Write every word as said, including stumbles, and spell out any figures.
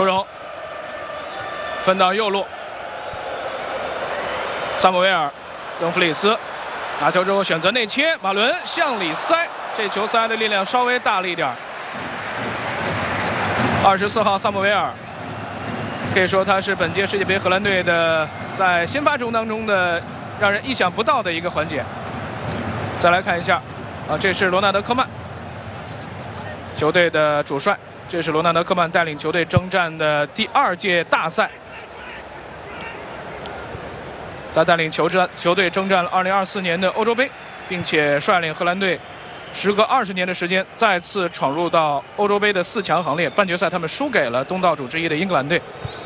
荣分到右路，萨姆维尔、邓弗里斯拿球之后选择内切，马伦向里塞，这球塞的力量稍微大了一点。二十四号萨姆维尔，可以说他是本届世界杯荷兰队的在先发中当中的让人意想不到的一个环节。再来看一下，啊，这是罗纳德·科曼，球队的主帅。这是罗纳德·科曼带领球队征战的第二届大赛。他带领球战球队征战了二零二四年的欧洲杯，并且率领荷兰队时隔二十年的时间再次闯入到欧洲杯的四强行列。半决赛他们输给了东道主之一的英格兰队。